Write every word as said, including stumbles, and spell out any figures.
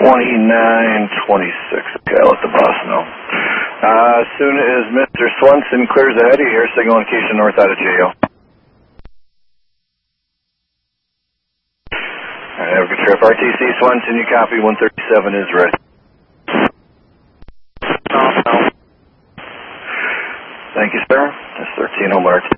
twenty-nine twenty-six. Okay, I'll let the boss know. Uh, as soon as Mister Swenson clears ahead of here, signal indication north out of J O. All right, have a good trip. R T C Swenson, you copy. one thirty-seven is ready. No, no. Thank you, sir. That's thirteen home R T